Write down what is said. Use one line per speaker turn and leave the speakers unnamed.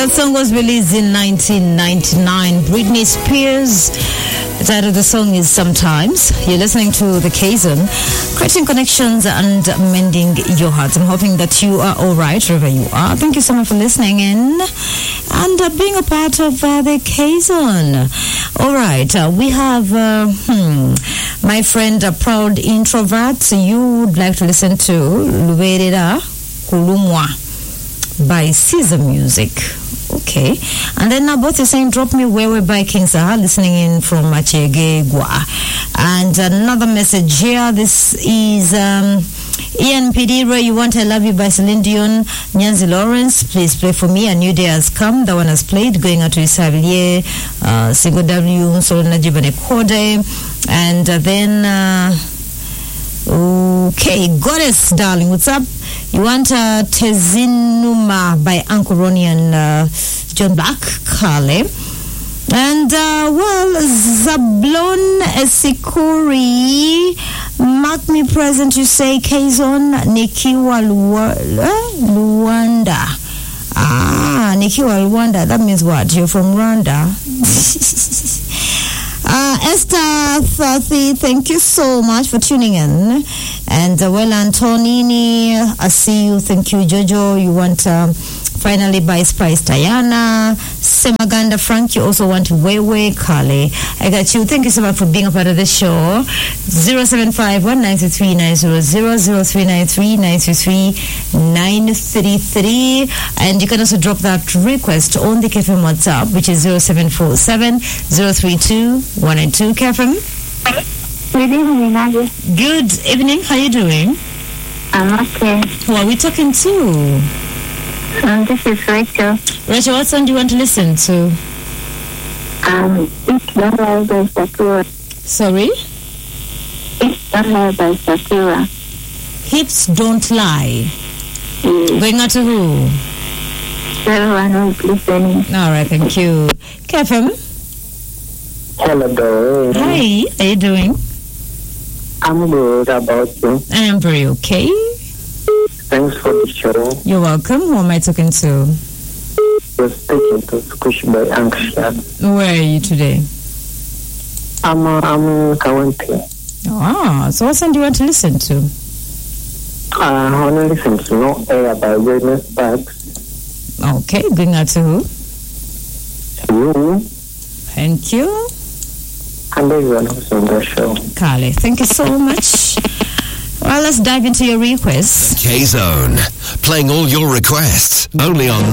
That song was released in 1999. Britney Spears. The title of the song is Sometimes. You're listening to The K-Zone, creating connections and mending your heart. I'm hoping that you are all right wherever you are. Thank you so much for listening in and being a part of The K-Zone. All right, we have my friend, a proud introvert. You would like to listen to Luberera Kulumwa by Caesar Music. Okay. And then now both are saying drop me where by King Saha, listening in from Machegegwa. And another message here. This is Ian Pidira, You Want I Love You by Celine Dion. Nyanzi Lawrence, please play for me. A New Day Has Come. That one has played. Going out to Isavilier, Single W, Solana Jibane Kode. And then okay, Goddess Darling, what's up? You want Tezinuma by Uncle Ronnie and John Black, Kale. And, Zablon Esikuri, mark me present, you say, K-Zone, Nikiwa Luanda. Ah, Nikiwa Luanda, that means what? You're from Rwanda? Esther 30, thank you so much for tuning in. And Antonini, I see you. Thank you, Jojo. You want finally by Spice Diana, Semaganda Frank. You also want Wewe Kale. I got you. Thank you so much for being a part of the show. 075-1939-00393-933. And you can also drop that request on the KFM WhatsApp, which is 0747-032-192. KFM.
Good evening, Nadia.
Good evening. How are you doing?
I'm okay.
Who are we talking to?
This is Rachel.
Rachel, what song do you want to listen to?
It's Don't Lie by Sakura.
Sorry?
It's Don't Lie by Sakura.
Hips Don't Lie. Going out to who?
Everyone who's listening.
All right, thank you. KFM?
Hello, Doreen.
Hi, how are you doing?
I'm good. About you?
I am very okay.
Thanks for the show.
You're welcome. Who am I talking to?
You're speaking to Squish by Anxious.
Where are you today?
I'm in Kawante.
Ah, so what song do you want to listen to?
I want to listen to No Air by Witness Bugs.
Okay, going out to who?
You.
Thank you.
And everyone who's on the show.
Kale, thank you so much. Well, let's dive into your requests.
K-Zone, playing all your requests only on